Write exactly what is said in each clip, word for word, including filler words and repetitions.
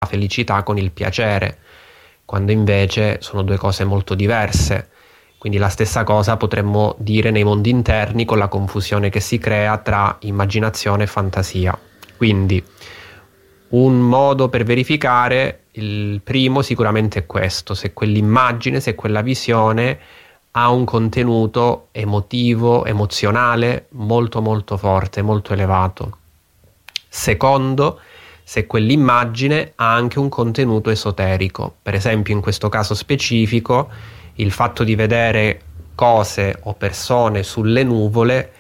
felicità con il piacere, quando invece sono due cose molto diverse. Quindi la stessa cosa potremmo dire nei mondi interni, con la confusione che si crea tra immaginazione e fantasia. Quindi un modo per verificare, il primo sicuramente è questo: se quell'immagine, se quella visione ha un contenuto emotivo, emozionale molto molto forte, molto elevato. Secondo, se quell'immagine ha anche un contenuto esoterico. Per esempio, in questo caso specifico, il fatto di vedere cose o persone sulle nuvole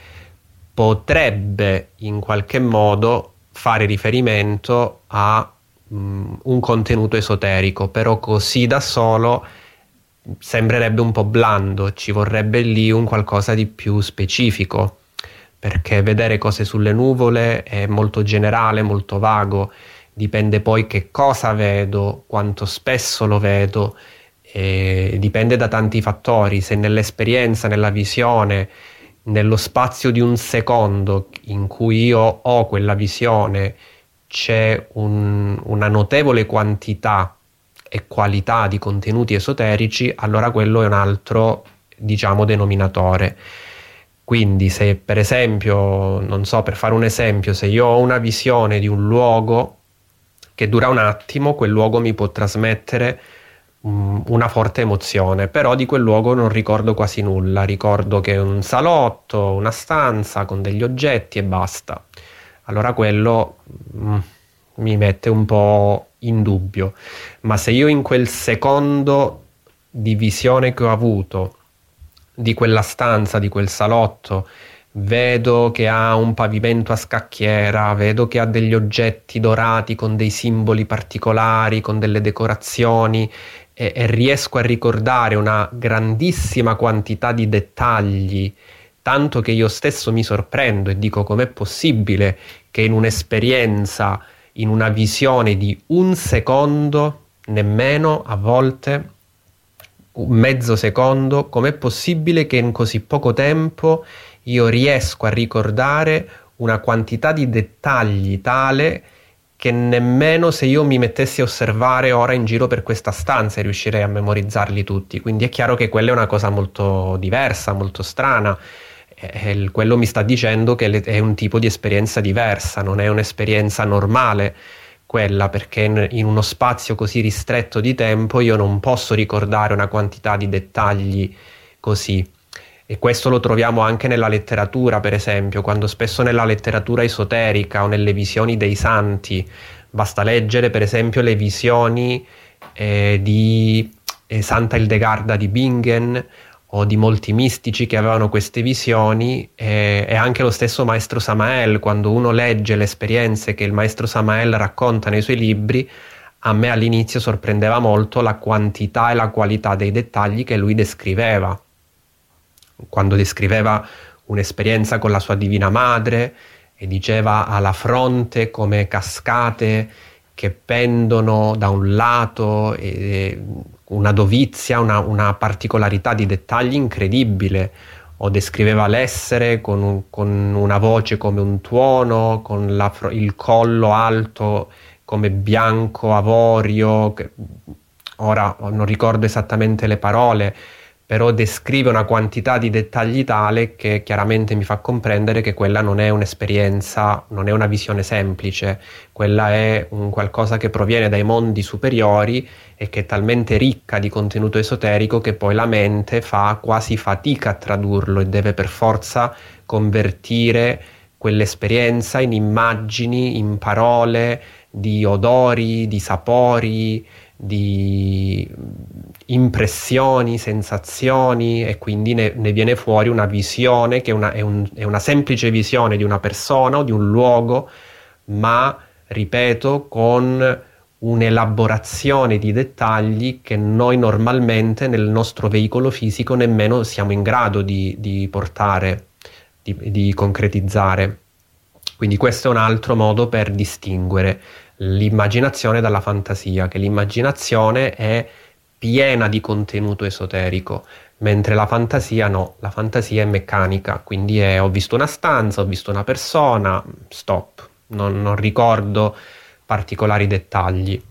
potrebbe in qualche modo fare riferimento a um, un contenuto esoterico, però così da solo sembrerebbe un po' blando, ci vorrebbe lì un qualcosa di più specifico, perché vedere cose sulle nuvole è molto generale, molto vago, dipende poi che cosa vedo, quanto spesso lo vedo, e dipende da tanti fattori. Se nell'esperienza, nella visione, nello spazio di un secondo in cui io ho quella visione c'è un, una notevole quantità e qualità di contenuti esoterici, allora quello è un altro, diciamo, denominatore. Quindi se per esempio, non so, per fare un esempio, se io ho una visione di un luogo che dura un attimo, quel luogo mi può trasmettere um, una forte emozione, però di quel luogo non ricordo quasi nulla, ricordo che è un salotto, una stanza con degli oggetti e basta. Allora quello mm, mi mette un po' in dubbio. Ma se io in quel secondo di visione che ho avuto di quella stanza, di quel salotto, vedo che ha un pavimento a scacchiera, vedo che ha degli oggetti dorati con dei simboli particolari, con delle decorazioni, e, e riesco a ricordare una grandissima quantità di dettagli, tanto che io stesso mi sorprendo e dico: com'è possibile che in un'esperienza, in una visione di un secondo, nemmeno a volte un mezzo secondo, com'è possibile che in così poco tempo io riesco a ricordare una quantità di dettagli tale che nemmeno se io mi mettessi a osservare ora in giro per questa stanza riuscirei a memorizzarli tutti. Quindi è chiaro che quella è una cosa molto diversa, molto strana. E quello mi sta dicendo che è un tipo di esperienza diversa, non è un'esperienza normale quella, perché in uno spazio così ristretto di tempo io non posso ricordare una quantità di dettagli così. E questo lo troviamo anche nella letteratura, per esempio, quando spesso nella letteratura esoterica o nelle visioni dei santi, basta leggere per esempio le visioni eh, di eh, Santa Hildegarda di Bingen o di molti mistici che avevano queste visioni, e, e anche lo stesso maestro Samael, quando uno legge le esperienze che il maestro Samael racconta nei suoi libri, a me all'inizio sorprendeva molto la quantità e la qualità dei dettagli che lui descriveva. Quando descriveva un'esperienza con la sua Divina Madre e diceva alla fronte come cascate che pendono da un lato, e una dovizia, una, una particolarità di dettagli incredibile, o descriveva l'essere con, un, con una voce come un tuono, con la, il collo alto come bianco avorio, che, ora non ricordo esattamente le parole, però descrive una quantità di dettagli tale che chiaramente mi fa comprendere che quella non è un'esperienza, non è una visione semplice, quella è un qualcosa che proviene dai mondi superiori e che è talmente ricca di contenuto esoterico che poi la mente fa quasi fatica a tradurlo e deve per forza convertire quell'esperienza in immagini, in parole, di odori, di sapori, di impressioni, sensazioni, e quindi ne, ne viene fuori una visione che è una, è, un, è una semplice visione di una persona o di un luogo, ma ripeto con un'elaborazione di dettagli che noi normalmente nel nostro veicolo fisico nemmeno siamo in grado di, di portare, di, di concretizzare. Quindi questo è un altro modo per distinguere l'immaginazione dalla fantasia, che l'immaginazione è piena di contenuto esoterico, mentre la fantasia no, la fantasia è meccanica, quindi è ho visto una stanza, ho visto una persona, stop, non, non ricordo particolari dettagli.